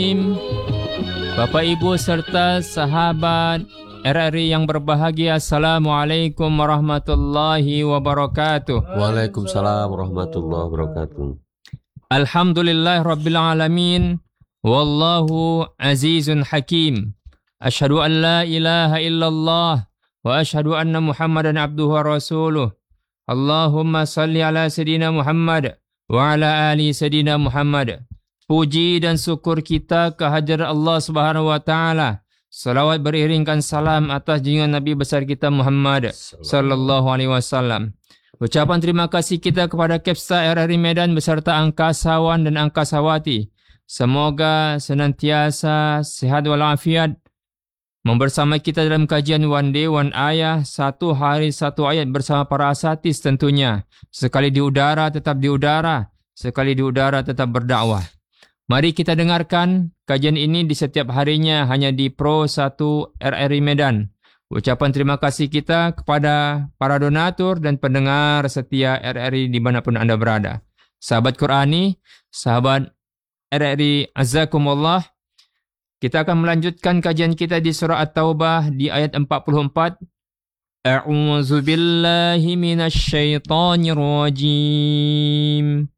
Bapak Ibu serta sahabat RRI yang berbahagia, Assalamualaikum warahmatullahi wabarakatuh. Waalaikumsalam warahmatullahi wabarakatuh. Alhamdulillah Rabbil Alamin. Wallahu azizun hakim. Ashhadu an la ilaha illallah wa ashhadu anna Muhammadan abduhu wa rasuluh. Allahumma salli ala Sayyidina Muhammad wa ala ali Sayyidina Muhammad. Puji dan syukur kita kehadirat Allah Subhanahu wa taala. Salawat beriringkan salam atas junjungan Nabi besar kita Muhammad sallallahu alaihi wasallam. Ucapan terima kasih kita kepada Kepsa RRI Medan beserta angkasawan dan angkasawati. Semoga senantiasa sehat walafiat membersama kita dalam kajian One Day One Ayah, satu hari satu ayat bersama para asatis tentunya. Sekali di udara tetap di udara, sekali di udara tetap berdakwah. Mari kita dengarkan kajian ini di setiap harinya hanya di Pro 1 RRI Medan. Ucapan terima kasih kita kepada para donatur dan pendengar setia RRI dimanapun Anda berada. Sahabat Qurani, sahabat RRI Azakumullah, kita akan melanjutkan kajian kita di surah At-Taubah di ayat 44. A'udzu billahi minasyaitonir rajim.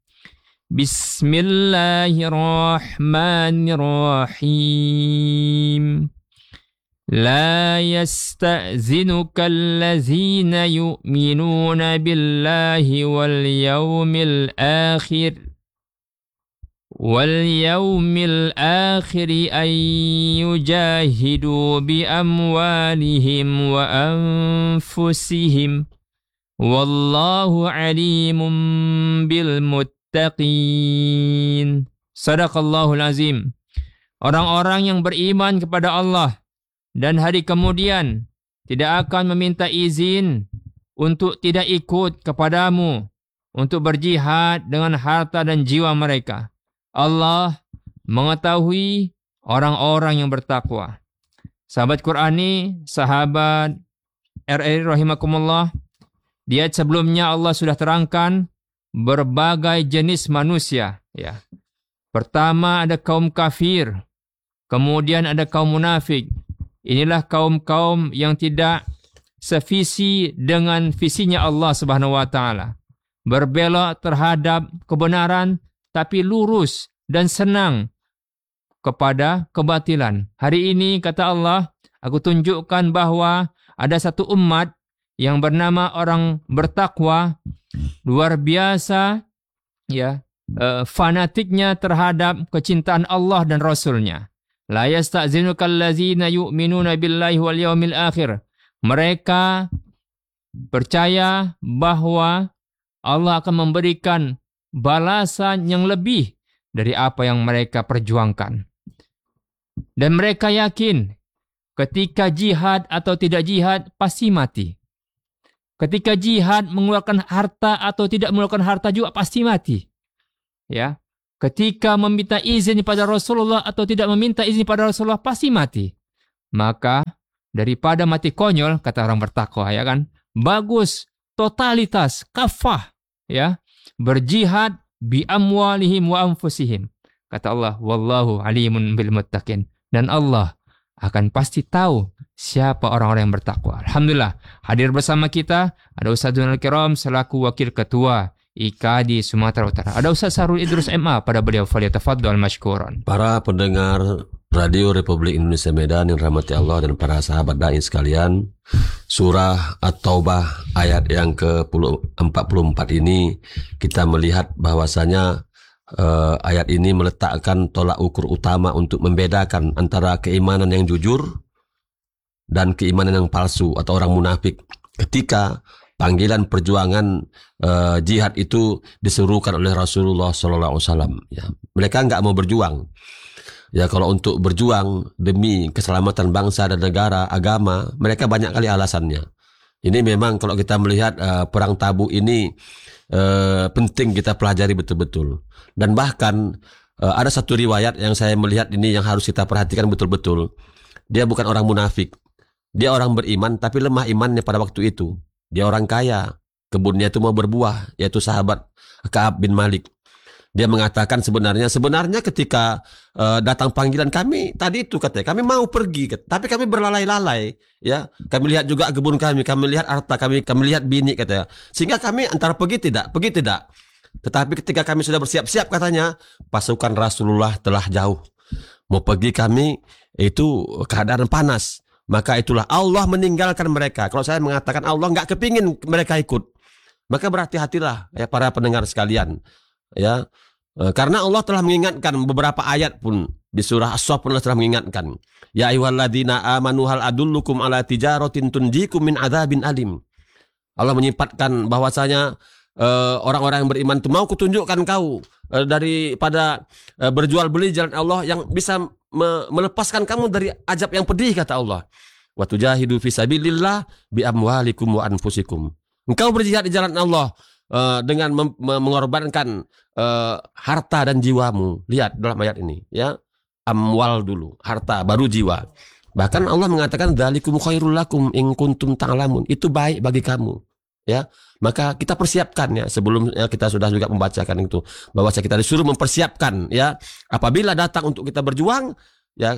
Bismillahirrahmanirrahim. La yasta'zinuka allazina yu'minuna billahi wal yawmil akhir an yujahidu bi amwalihim wa anfusihim wallahu alimun bil muttaqin. Sadaqallahul azim. Orang-orang yang beriman kepada Allah dan hari kemudian tidak akan meminta izin untuk tidak ikut kepadamu untuk berjihad dengan harta dan jiwa mereka. Allah mengetahui orang-orang yang bertakwa. Sahabat Qurani, sahabat RRI rahimakumullah, di ayat sebelumnya Allah sudah terangkan berbagai jenis manusia. Ya. Pertama ada kaum kafir, kemudian ada kaum munafik. Inilah kaum-kaum yang tidak sevisi dengan visinya Allah Subhanahu wa taala. Berbelok terhadap kebenaran tapi lurus dan senang kepada kebatilan. Hari ini kata Allah, aku tunjukkan bahwa ada satu umat yang bernama orang bertakwa, luar biasa ya, fanatiknya terhadap kecintaan Allah dan Rasulnya. La yasta'zinukal ladzina yu'minuna billahi wal yawmil akhir. Mereka percaya bahwa Allah akan memberikan balasan yang lebih dari apa yang mereka perjuangkan. Dan mereka yakin ketika jihad atau tidak jihad pasti mati. Ketika jihad mengeluarkan harta atau tidak mengeluarkan harta juga pasti mati. Ya. Ketika meminta izin pada Rasulullah atau tidak meminta izin pada Rasulullah pasti mati. Maka daripada mati konyol, kata orang bertakwa ya kan, bagus totalitas kafah ya, berjihad bi amwalihim wa anfusihim. Kata Allah, wallahu alimun bil muttaqin. Dan Allah akan pasti tahu siapa orang-orang yang bertakwa. Alhamdulillah, hadir bersama kita ada Ustadzul Kiram selaku wakil ketua IKADI Sumatera Utara. Ada Ustaz Sarul Idrus MA, pada beliau falyatafaddal mashkuran. Para pendengar Radio Republik Indonesia Medan yang rahmati Allah dan para sahabat dai sekalian, surah At-Taubah ayat yang ke-44 ini kita melihat bahwasanya ayat ini meletakkan tolak ukur utama untuk membedakan antara keimanan yang jujur dan keimanan yang palsu atau orang munafik. Ketika panggilan perjuangan jihad itu disuruhkan oleh Rasulullah SAW, ya, mereka nggak mau berjuang. Ya, kalau untuk berjuang demi keselamatan bangsa dan negara, agama, mereka banyak kali alasannya. Ini memang kalau kita melihat perang Tabuk ini penting kita pelajari betul-betul. Dan bahkan ada satu riwayat yang saya melihat ini yang harus kita perhatikan betul-betul. Dia bukan orang munafik. Dia orang beriman tapi lemah imannya pada waktu itu. Dia orang kaya, kebunnya itu mau berbuah, yaitu sahabat Ka'ab bin Malik. Dia mengatakan sebenarnya ketika datang panggilan kami tadi itu katanya kami mau pergi, tapi kami berlalai-lalai, ya. Kami lihat juga kebun kami lihat harta kami lihat bini katanya. Sehingga kami antara pergi tidak. Tetapi ketika kami sudah bersiap-siap katanya, pasukan Rasulullah telah jauh. Mau pergi kami itu keadaan panas. Maka itulah Allah meninggalkan mereka. Kalau saya mengatakan Allah nggak kepingin mereka ikut, maka berhati-hatilah ya para pendengar sekalian, ya. Karena Allah telah mengingatkan beberapa ayat pun di surah As-Saff pun telah mengingatkan, ya ayyuhalladzina amanu hal adullukum ala tijaratin tunjikum min adzabin alim. Allah menyifatkan bahwasanya orang-orang yang beriman itu mau kutunjukkan kau daripada berjual beli jalan Allah yang bisa melepaskan kamu dari azab yang pedih, kata Allah. Wa tujahidu fi sabilillah bi amwalikum wa anfusikum. Engkau berjihad di jalan Allah dengan mengorbankan harta dan jiwamu. Lihat dalam ayat ini, ya. Amwal dulu, harta baru jiwa. Bahkan Allah mengatakan dzalikum khairul lakum in kuntum ta'lamun. Itu baik bagi kamu, ya. Maka kita persiapkan, ya. Sebelum kita sudah juga membacakan itu bahwa kita disuruh mempersiapkan, ya. Apabila datang untuk kita berjuang, ya,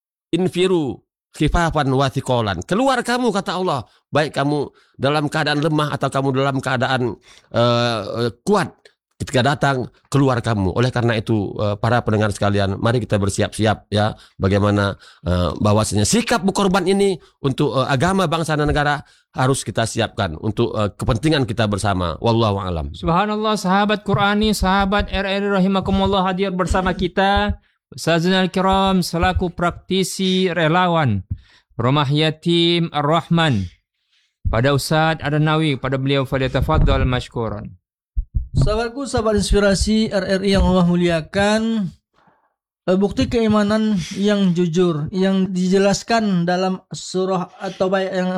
infiru khifafan wa thiqalan. Keluar kamu, kata Allah, baik kamu dalam keadaan lemah atau kamu dalam keadaan kuat. Ketika datang, keluar kamu. Oleh karena itu, para pendengar sekalian, mari kita bersiap-siap, ya, bagaimana bahwasanya sikap berkorban ini untuk agama, bangsa dan negara harus kita siapkan untuk kepentingan kita bersama. Wallahu a'lam. Subhanallah, sahabat Qurani, sahabat RRI rahimakumullah, hadir bersama kita Ustazul Kiram selaku praktisi relawan Rumah Yatim Ar-Rahman. Pada Ustaz Adanawi, pada beliau falyatafaddal mashkuran. Sahabatku, sahabat inspirasi RRI yang Allah muliakan, bukti keimanan yang jujur yang dijelaskan dalam surah At-Taubah yang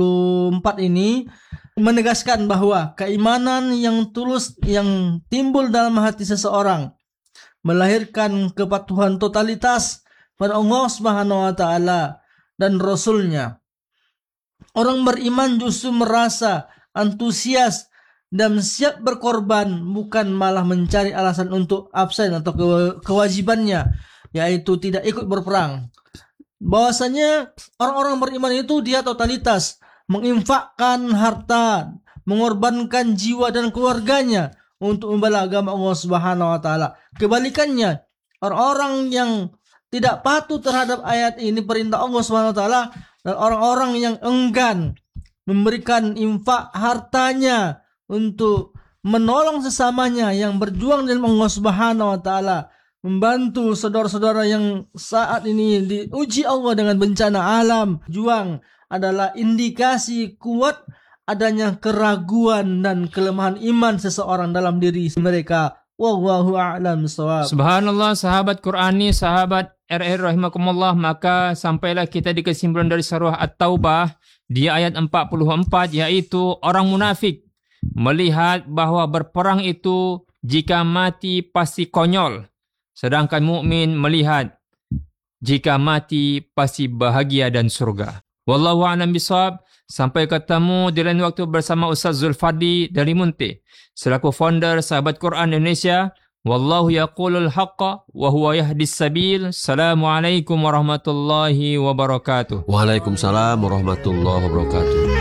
44 ini menegaskan bahwa keimanan yang tulus yang timbul dalam hati seseorang melahirkan kepatuhan totalitas pada Allah Subhanahu wa taala dan Rasulnya. Orang beriman justru merasa antusias dan siap berkorban, bukan malah mencari alasan untuk absen atau kewajibannya, yaitu tidak ikut berperang. Bahwasanya orang-orang beriman itu dia totalitas menginfakkan harta, mengorbankan jiwa dan keluarganya untuk membela agama Allah Subhanahu wa taala. Kebalikannya, orang-orang yang tidak patuh terhadap ayat ini, perintah Allah Subhanahu wa taala, dan orang-orang yang enggan memberikan infak hartanya untuk menolong sesamanya yang berjuang dalam Allah Subhanahu wa taala, membantu saudara-saudara yang saat ini diuji Allah dengan bencana alam, juang adalah indikasi kuat adanya keraguan dan kelemahan iman seseorang dalam diri mereka. Wallahu a'lam bishawab. Subhanallah, sahabat Qurani, sahabat RR rahimakumullah, maka sampailah kita di kesimpulan dari surah At-Taubah di ayat 44, yaitu orang munafik melihat bahwa berperang itu jika mati pasti konyol, sedangkan mukmin melihat jika mati pasti bahagia dan surga. Wallahu a'lam bishawab. Sampai ketemu di lain waktu bersama Ustaz Zulfadli dari Munti selaku founder Sahabat Quran Indonesia. Wallahu yaqulul haqqa wa huwa yahdis sabil. Assalamualaikum warahmatullahi wabarakatuh. Waalaikumsalam warahmatullahi wabarakatuh.